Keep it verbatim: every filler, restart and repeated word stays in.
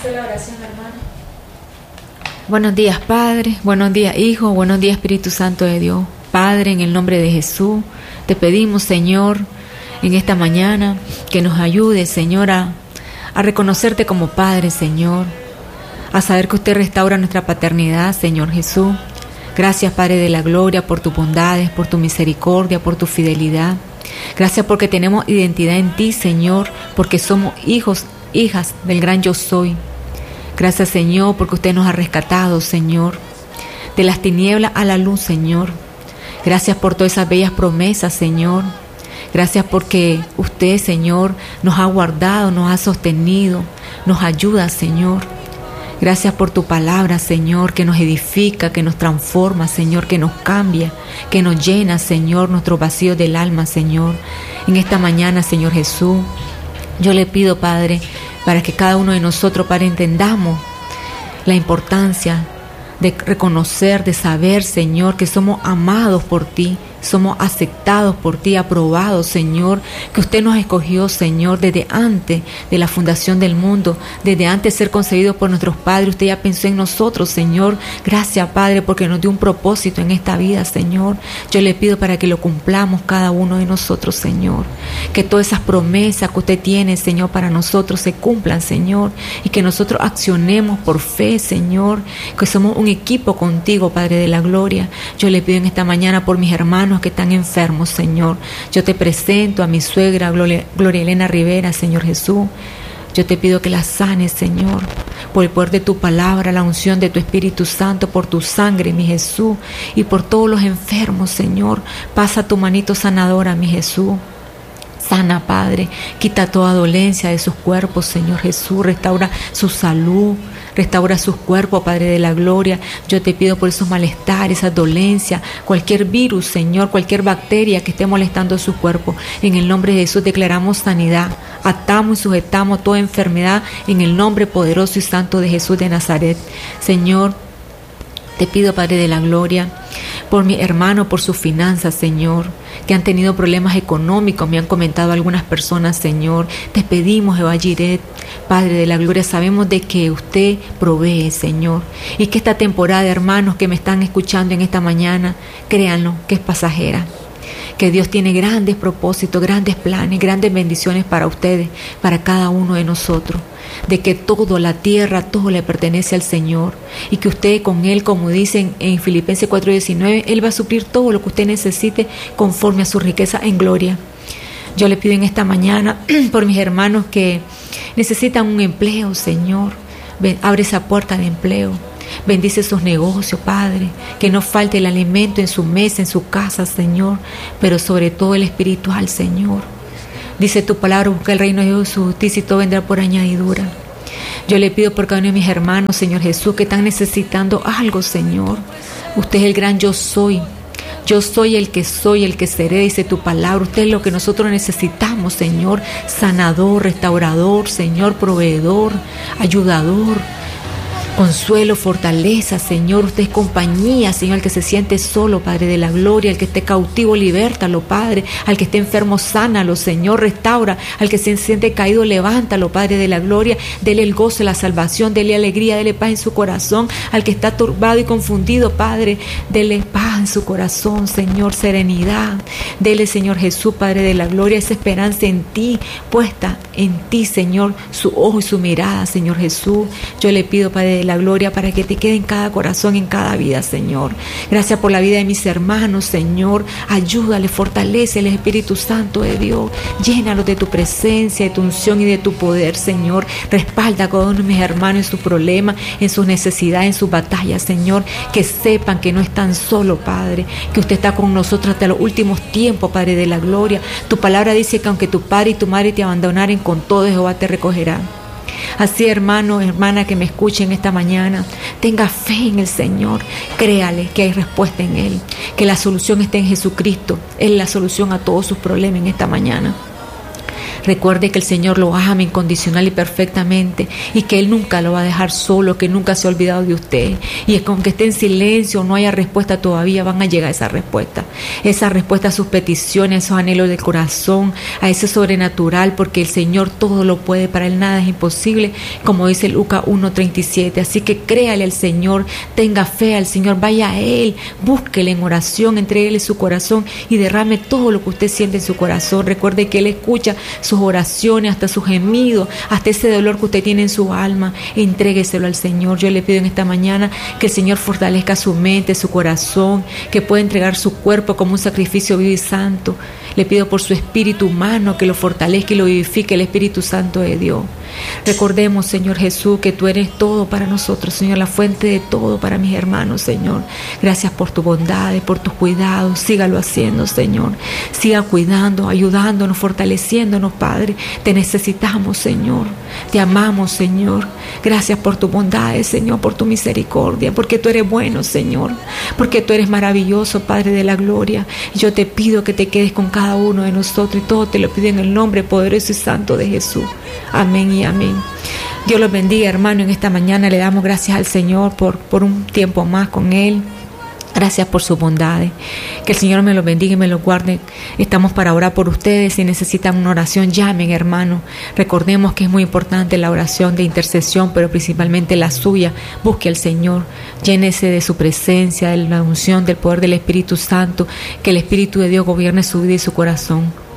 hacer la oración, hermana. Buenos días, Padre. Buenos días, Hijo. Buenos días, Espíritu Santo de Dios. Padre, en el nombre de Jesús, te pedimos, Señor, en esta mañana, que nos ayude, Señor, a, a reconocerte como Padre, Señor, a saber que usted restaura nuestra paternidad, Señor Jesús. Gracias, Padre de la gloria, por tus bondades, por tu misericordia, por tu fidelidad. Gracias porque tenemos identidad en ti, Señor, porque somos hijos, hijas del gran yo soy. Gracias, Señor, porque usted nos ha rescatado, Señor, de las tinieblas a la luz, Señor. Gracias por todas esas bellas promesas, Señor. Gracias porque usted, Señor, nos ha guardado, nos ha sostenido, nos ayuda, Señor. Gracias por tu palabra, Señor, que nos edifica, que nos transforma, Señor, que nos cambia, que nos llena, Señor, nuestros vacíos del alma, Señor. En esta mañana, Señor Jesús, yo le pido, Padre, para que cada uno de nosotros, Padre, entendamos la importancia de reconocer, de saber, Señor, que somos amados por ti, somos aceptados por ti, aprobados, Señor, que usted nos escogió, Señor, desde antes de la fundación del mundo, desde antes de ser concebidos por nuestros padres. Usted ya pensó en nosotros, Señor. Gracias, Padre, porque nos dio un propósito en esta vida, Señor. Yo le pido para que lo cumplamos cada uno de nosotros, Señor. Que todas esas promesas que usted tiene, Señor, para nosotros se cumplan, Señor, y que nosotros accionemos por fe, Señor, que somos un equipo contigo, Padre de la gloria. Yo le pido en esta mañana por mis hermanos que están enfermos, Señor. Yo te presento a mi suegra Gloria, Gloria Elena Rivera, Señor Jesús. Yo te pido que la sanes, Señor, por el poder de tu palabra, la unción de tu Espíritu Santo, por tu sangre, mi Jesús, y por todos los enfermos, Señor. Pasa tu manito sanadora, mi Jesús. Sana, Padre, quita toda dolencia de sus cuerpos, Señor Jesús, restaura su salud, restaura sus cuerpos, Padre de la gloria. Yo te pido por esos malestares, esas dolencias, cualquier virus, Señor, cualquier bacteria que esté molestando su cuerpo. En el nombre de Jesús declaramos sanidad, atamos y sujetamos toda enfermedad en el nombre poderoso y santo de Jesús de Nazaret. Señor, te pido, Padre de la gloria, por mi hermano, por sus finanzas, Señor, que han tenido problemas económicos, me han comentado algunas personas, Señor. Te pedimos, Jehová Jireh, Padre de la gloria, sabemos de que usted provee, Señor, y que esta temporada, hermanos que me están escuchando en esta mañana, créanlo, que es pasajera. Que Dios tiene grandes propósitos, grandes planes, grandes bendiciones para ustedes, para cada uno de nosotros. De que todo, la tierra, todo le pertenece al Señor. Y que usted con Él, como dicen en Filipenses cuatro diecinueve, Él va a suplir todo lo que usted necesite conforme a su riqueza en gloria. Yo le pido en esta mañana por mis hermanos que necesitan un empleo, Señor. Abre esa puerta de empleo. Bendice sus negocios, Padre, que no falte el alimento en su mesa, en su casa, Señor, pero sobre todo el espiritual, Señor. Dice tu palabra, busca el reino de Dios y su justicia y todo vendrá por añadidura. Yo le pido por cada uno de mis hermanos, Señor Jesús, que están necesitando algo, Señor. Usted es el gran yo soy. Yo soy el que soy, el que seré, dice tu palabra. Usted es lo que nosotros necesitamos, Señor. Sanador, restaurador, Señor, proveedor, ayudador. Consuelo, fortaleza, Señor. Usted es compañía, Señor, al que se siente solo, Padre de la gloria. Al que esté cautivo, libértalo, Padre. Al que esté enfermo, sánalo, Señor, restaura. Al que se siente caído, levántalo, Padre de la gloria. Dele el gozo, la salvación, dele alegría, dele paz en su corazón. Al que está turbado y confundido, Padre, dele paz en su corazón, Señor, serenidad. Dele, Señor Jesús, Padre de la gloria, esa esperanza en ti, puesta en ti, Señor, su ojo y su mirada, Señor Jesús. Yo le pido, Padre de la gloria, para que te quede en cada corazón, en cada vida, Señor. Gracias por la vida de mis hermanos, Señor. Ayúdale, fortalece el Espíritu Santo de Dios. Llénalos de tu presencia, de tu unción y de tu poder, Señor. Respalda a cada uno de mis hermanos en sus problemas, en sus necesidades, en sus batallas, Señor. Que sepan que no están solos, Padre. Que usted está con nosotros hasta los últimos tiempos, Padre de la gloria. Tu palabra dice que aunque tu padre y tu madre te abandonaren, con todo Jehová te recogerá. Así, hermano, hermana que me escuchen esta mañana, tenga fe en el Señor, créale que hay respuesta en Él, que la solución está en Jesucristo. Él es la solución a todos sus problemas en esta mañana. Recuerde que el Señor lo ama incondicional y perfectamente y que Él nunca lo va a dejar solo, que nunca se ha olvidado de usted. Y es que aunque esté en silencio o no haya respuesta todavía, van a llegar esa respuesta. Esa respuesta a sus peticiones, a esos anhelos del corazón, a ese sobrenatural, porque el Señor todo lo puede, para Él nada es imposible, como dice Lucas uno treinta y siete. Así que créale al Señor, tenga fe al Señor, vaya a Él, búsquele en oración, entréguele su corazón y derrame todo lo que usted siente en su corazón. Recuerde que Él escucha sus oraciones, hasta sus gemidos, hasta ese dolor que usted tiene en su alma. Entrégueselo al Señor. Yo le pido en esta mañana que el Señor fortalezca su mente, su corazón, que pueda entregar su cuerpo como un sacrificio vivo y santo. Le pido por su espíritu humano que lo fortalezca y lo vivifique el Espíritu Santo de Dios. Recordemos, Señor Jesús, que tú eres todo para nosotros, Señor, la fuente de todo para mis hermanos, Señor. Gracias por tu bondad, por tus cuidados. Sígalo haciendo, Señor. Siga cuidando, ayudándonos, fortaleciéndonos, Padre. Te necesitamos, Señor. Te amamos, Señor. Gracias por tu bondad, Señor, por tu misericordia, porque tú eres bueno, Señor, porque tú eres maravilloso, Padre de la gloria. Yo te pido que te quedes con cada uno de nosotros y todo te lo pido en el nombre poderoso y santo de Jesús. Amén y amén. Dios los bendiga, hermano. En esta mañana le damos gracias al Señor por, por un tiempo más con Él. Gracias por sus bondades. Que el Señor me los bendiga y me los guarde. Estamos para orar por ustedes. Si necesitan una oración, llamen, hermano. Recordemos que es muy importante la oración de intercesión, pero principalmente la suya. Busque al Señor. Llénese de su presencia, de la unción, del poder del Espíritu Santo. Que el Espíritu de Dios gobierne su vida y su corazón.